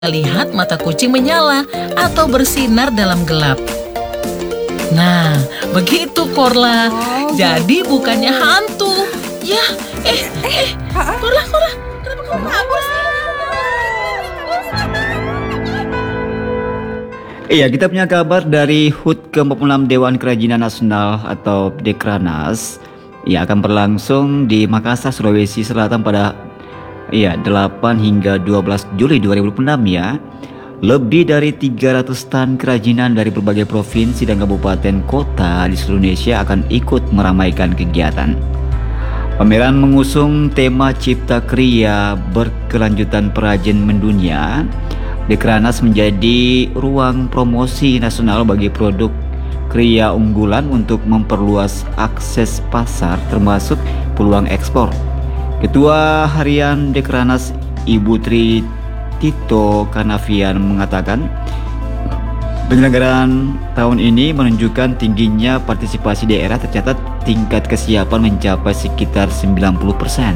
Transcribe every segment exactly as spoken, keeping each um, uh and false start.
lihat mata kucing menyala atau bersinar dalam gelap. Nah, begitu Korla. Oh, Jadi gitu. bukannya hantu. Ya, eh, eh, Korla, Korla, kenapa kamu kabur sih? Iya, kita punya kabar dari H U T ke empat puluh enam Dewan Kerajinan Nasional atau Dekranas. Ya, akan berlangsung di Makassar, Sulawesi Selatan pada ya delapan hingga dua belas Juli dua ribu dua puluh enam ya. Lebih dari tiga ratus stand kerajinan dari berbagai provinsi dan kabupaten kota di seluruh Indonesia akan ikut meramaikan kegiatan. Pameran mengusung tema Cipta Kriya Berkelanjutan Perajin Mendunia. Dekranas menjadi ruang promosi nasional bagi produk kriya unggulan untuk memperluas akses pasar termasuk peluang ekspor. Ketua Harian Dekranas Ibu Tri Tito Karnavian mengatakan penyelenggaraan tahun ini menunjukkan tingginya partisipasi daerah, tercatat tingkat kesiapan mencapai sekitar sembilan puluh persen.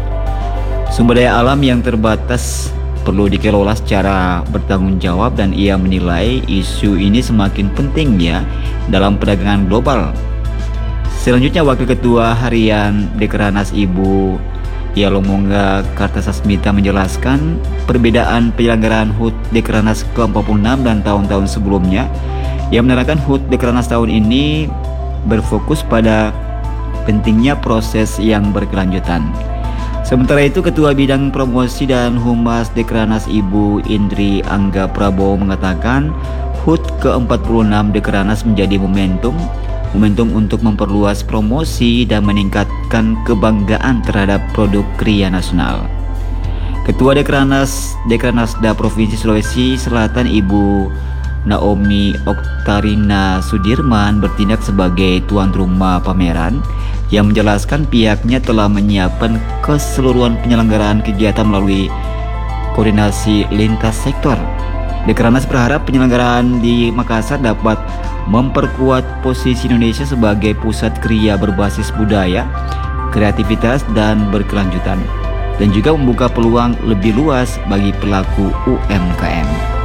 Sumber daya alam yang terbatas perlu dikelola secara bertanggung jawab dan ia menilai isu ini semakin penting ya dalam perdagangan global. Selanjutnya Wakil Ketua Harian Dekranas Ibu Yalomonga Kartasasmita menjelaskan perbedaan penyelenggaraan H U T Dekranas ke empat puluh enam dan tahun-tahun sebelumnya. Ia menerangkan H U T Dekranas tahun ini berfokus pada pentingnya proses yang berkelanjutan. Sementara itu, Ketua Bidang Promosi dan Humas Dekranas Ibu Indri Angga Prabowo mengatakan H U T ke empat puluh enam Dekranas menjadi momentum momentum untuk memperluas promosi dan meningkatkan kebanggaan terhadap produk kriya nasional. Ketua Dekranas Dekranasda Provinsi Sulawesi Selatan Ibu Naomi Oktarina Sudirman bertindak sebagai tuan rumah pameran yang menjelaskan pihaknya telah menyiapkan keseluruhan penyelenggaraan kegiatan melalui koordinasi lintas sektor. Dekranas berharap penyelenggaraan di Makassar dapat memperkuat posisi Indonesia sebagai pusat kriya berbasis budaya, kreativitas, dan berkelanjutan, dan juga membuka peluang lebih luas bagi pelaku U M K M.